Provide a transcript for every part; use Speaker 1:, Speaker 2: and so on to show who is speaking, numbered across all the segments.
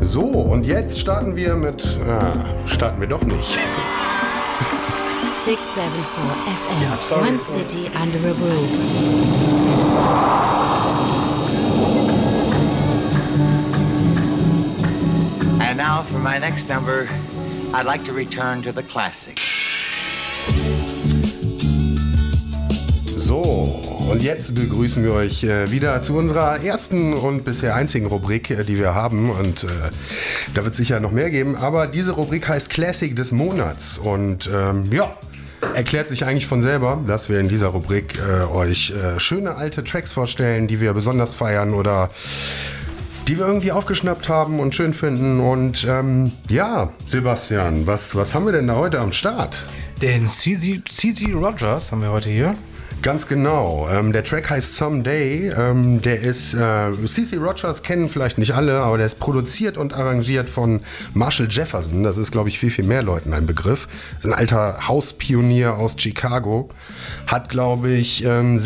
Speaker 1: So, und jetzt starten wir starten wir doch nicht.
Speaker 2: 674 FM,
Speaker 1: Ja, sorry.
Speaker 2: One City Under a Groove.
Speaker 3: And now for my next number, I'd like to return to the classics.
Speaker 1: So, und jetzt begrüßen wir euch wieder zu unserer ersten und bisher einzigen Rubrik, die wir haben. Und da wird es sicher noch mehr geben. Aber diese Rubrik heißt Classic des Monats. Und erklärt sich eigentlich von selber, dass wir in dieser Rubrik euch schöne alte Tracks vorstellen, die wir besonders feiern oder die wir irgendwie aufgeschnappt haben und schön finden. Und Sebastian, was haben wir denn da heute am Start?
Speaker 4: Den CC Rogers haben wir heute hier.
Speaker 1: Ganz genau. Der Track heißt Someday. Der ist, CC Rogers kennen vielleicht nicht alle, aber der ist produziert und arrangiert von Marshall Jefferson. Das ist, glaube ich, viel mehr Leuten ein Begriff. Das ist ein alter Hauspionier aus Chicago. Hat, glaube ich,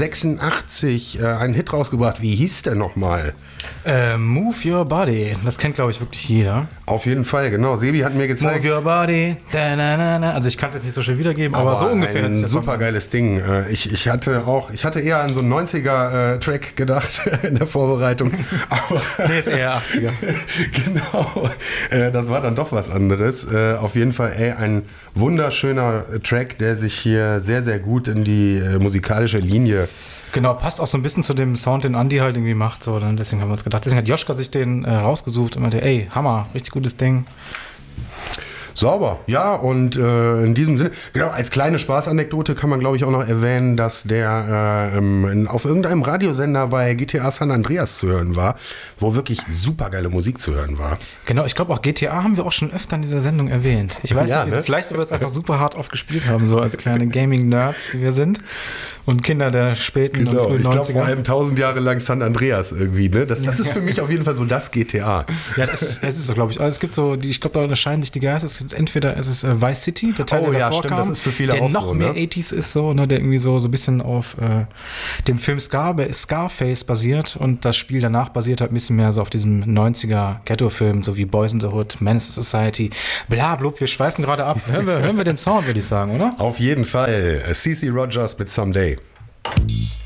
Speaker 1: 86 einen Hit rausgebracht. Wie hieß der nochmal?
Speaker 4: Move Your Body. Das kennt, glaube ich, wirklich jeder.
Speaker 1: Auf jeden Fall, genau. Sebi hat mir gezeigt.
Speaker 4: Move Your Body. Da-na-na-na. Also ich kann es jetzt nicht so schön wiedergeben, aber so ungefähr.
Speaker 1: Ein super geiles Ding. Ich hatte eher an so einen 90er-Track gedacht in der Vorbereitung. Aber
Speaker 4: Nee, ist eher 80er.
Speaker 1: Genau. Das war dann doch was anderes. Auf jeden Fall ein wunderschöner Track, der sich hier sehr, sehr gut in die musikalische Linie.
Speaker 4: Genau, passt auch so ein bisschen zu dem Sound, den Andy halt irgendwie macht. So, dann deswegen haben wir uns gedacht. Deswegen hat Joschka sich den rausgesucht und meinte, ey, Hammer, richtig gutes Ding.
Speaker 1: Sauber, ja, und in diesem Sinne, genau, als kleine Spaßanekdote kann man, glaube ich, auch noch erwähnen, dass der auf irgendeinem Radiosender bei GTA San Andreas zu hören war, wo wirklich super geile Musik zu hören war.
Speaker 4: Genau, ich glaube auch GTA haben wir auch schon öfter in dieser Sendung erwähnt. Ich weiß
Speaker 1: Ja,
Speaker 4: nicht,
Speaker 1: ne?
Speaker 4: vielleicht, weil wir es einfach super hart oft gespielt haben, so als kleine Gaming-Nerds, die wir sind. Und Kinder der späten und
Speaker 1: Genau,
Speaker 4: frühen
Speaker 1: ich glaube
Speaker 4: 90er.
Speaker 1: vor allem 1000 Jahre lang San Andreas irgendwie, ne? Das ist für mich auf jeden Fall so das GTA.
Speaker 4: Ja, das ist so, glaube ich. Also es gibt so, ich glaube, da unterscheiden sich die Geister. Entweder es ist Vice City, der Teil, der davor
Speaker 1: stimmt,
Speaker 4: kam,
Speaker 1: das ist für viele
Speaker 4: der
Speaker 1: auch
Speaker 4: noch
Speaker 1: so,
Speaker 4: mehr
Speaker 1: ne?
Speaker 4: 80s ist, so, ne, der irgendwie so ein bisschen auf dem Film Scarface basiert und das Spiel danach basiert halt ein bisschen mehr so auf diesem 90er Ghetto-Film, so wie Boys in the Hood, Menace Society, bla blub, wir schweifen gerade ab. Hören wir den Sound, würde ich sagen, oder?
Speaker 1: Auf jeden Fall. CC Rogers mit Someday.